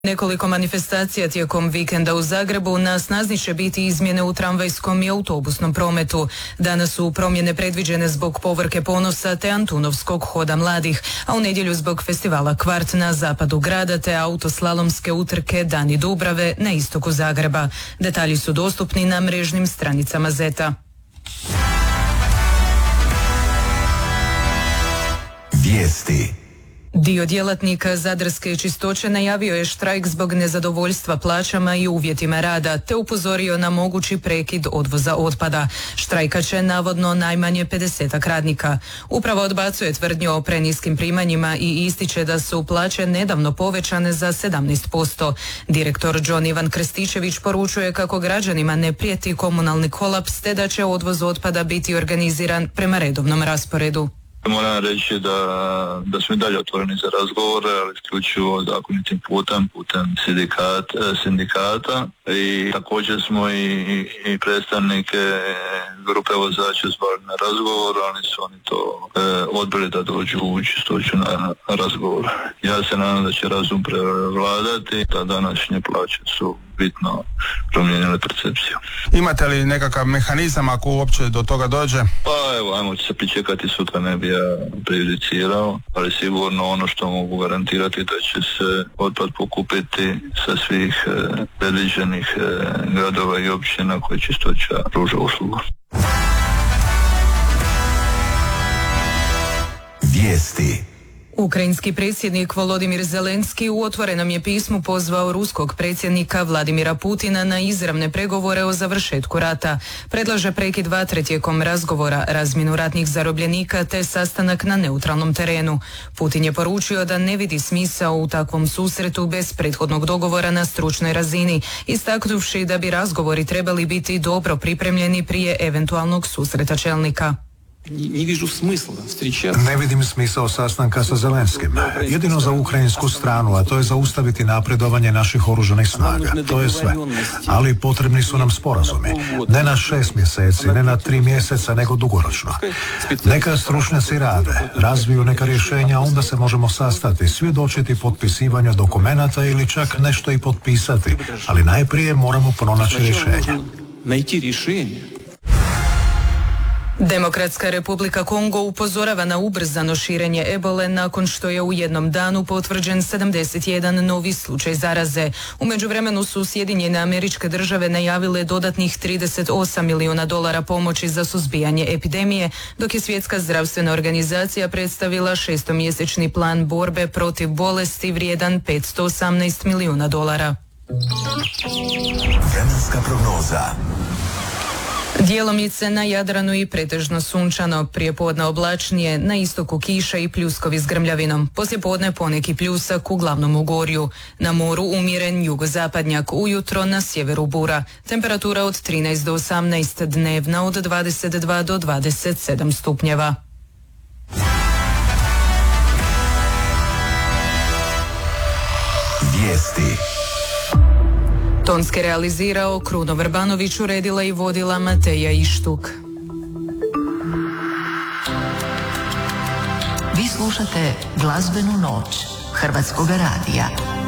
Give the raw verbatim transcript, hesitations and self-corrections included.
Nekoliko manifestacija tijekom vikenda u Zagrebu. Na snazi će biti izmjene u tramvajskom i autobusnom prometu. Danas su promjene predviđene zbog povorke Ponosa te Antunovskog hoda mladih, a u nedjelju zbog festivala Kvart na zapadu grada te autoslalomske utrke Dani Dubrave na istoku Zagreba. Detalji su dostupni na mrežnim stranicama Zeta. Vijesti. Dio djelatnika Zadarske čistoće najavio je štrajk zbog nezadovoljstva plaćama i uvjetima rada, te upozorio na mogući prekid odvoza otpada. Štrajka će navodno najmanje pedesetak radnika. Upravo odbacuje tvrdnju o preniskim primanjima i ističe da su plaće nedavno povećane za sedamnaest posto. Direktor John Ivan Krstičević poručuje kako građanima ne prijeti komunalni kolaps, te da će odvoz otpada biti organiziran prema redovnom rasporedu. Moram reći da, da smo i dalje otvoreni za razgovore, ali isključivo zakonitim putem, putem sindikat, sindikata i također smo i, i, i predstavnike grupe vozača zvali na razgovor, ali su oni to e, odbili da dođu u čistoću na razgovor. Ja se nadam da će razum prevladati, da današnje plaće su bitno promijenile percepciju. Imate li nekakav mehanizam ako uopće do toga dođe? Pa evo, ajmo se pričekati, sutra ne bi ja prejudicirao, ali sigurno ono što mogu garantirati da će se otpad pokupiti sa svih e, predviđenih e, gradova i općina koje čistoća pruža uslugu. Vijesti. Ukrajinski predsjednik Volodimir Zelenski u otvorenom je pismu pozvao ruskog predsjednika Vladimira Putina na izravne pregovore o završetku rata. Predlaže prekid vatre tijekom razgovora, razmjenu ratnih zarobljenika te sastanak na neutralnom terenu. Putin je poručio da ne vidi smisao u takvom susretu bez prethodnog dogovora na stručnoj razini, istaknuvši da bi razgovori trebali biti dobro pripremljeni prije eventualnog susreta čelnika. Ne vidim smisao sastanka sa Zelenskim. Jedino za ukrajinsku stranu, a to je zaustaviti napredovanje naših oružanih snaga. To je sve. Ali potrebni su nam sporazumi. Ne na šest mjeseci, ne na tri mjeseca, nego dugoročno. Neka stručnjaci rade, razviju neka rješenja, onda se možemo sastati, svjedočiti potpisivanju dokumenata ili čak nešto i potpisati. Ali najprije moramo pronaći rješenje. Demokratska Republika Kongo upozorava na ubrzano širenje ebole nakon što je u jednom danu potvrđen sedamdeset jedan novi slučaj zaraze. U međuvremenu su Sjedinjene Američke Države najavile dodatnih trideset osam milijuna dolara pomoći za suzbijanje epidemije, dok je Svjetska zdravstvena organizacija predstavila šestomjesečni plan borbe protiv bolesti vrijedan petsto osamnaest milijuna dolara. Vremenska prognoza. Djelomice na Jadranu i pretežno sunčano, prijepodne oblačnije, na istoku kiša i pljuskovi s grmljavinom. Poslijepodne poneki pljusak, uglavnom u gorju. Na moru umjeren jugozapadnjak, ujutro na sjeveru bura. Temperatura od trinaest do osamnaest, dnevna od dvadeset dva do dvadeset sedam stupnjeva. Vijesti. Tonske realizirao Kruno Vrbanović, uredila i vodila Mateja Ištuk. Vi slušate Glazbenu noć Hrvatskog radija.